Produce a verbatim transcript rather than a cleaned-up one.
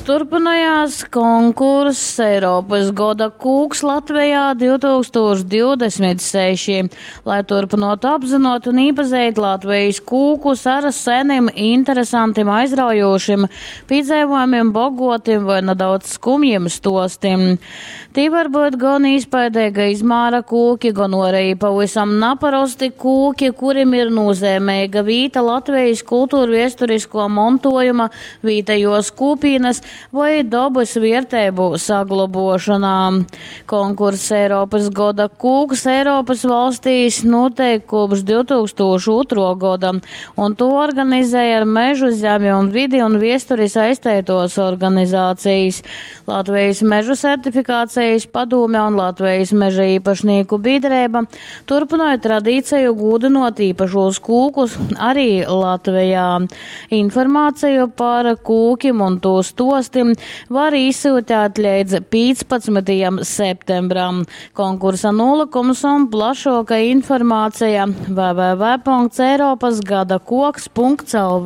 Turpinājās konkurss Eiropas gada kūks Latvijā divtūkstoš divdesmit seši, lai turpinotu apzinot un īpazīt Latvijas kūkus ar seniem, interesantiem, aizraujošiem, piedzīvojumiem, bogotiem vai nedaudz skumjiem stostiem. Tī var būt gan izpaidīga izmāra kūki, gan arī pavisam naparosti kūki, kuriem ir nozīmīga vīta Latvijas kultūra viesturisko montojuma, vītajos kūpīnas vai dabas vērtību saglabošanā. Konkurss Eiropas gada kūks Eiropas valstīs notiek kopš divtūkstoš otrā gada, un to organizēja ar mežu zemi un vidi un viesturi saistētos organizācijas. Latvijas mežu certifikācijas padome un Latvijas meža īpašnieku biedrība turpināja tradīciju gūdinot īpašos kūkus arī Latvijā. Informāciju par kūkim un to stostim var izsūtīt līdz piecpadsmitajam septembram. Konkursa nolikums un plašāka informācija w w w punkts eiropas gada koks punkts l v.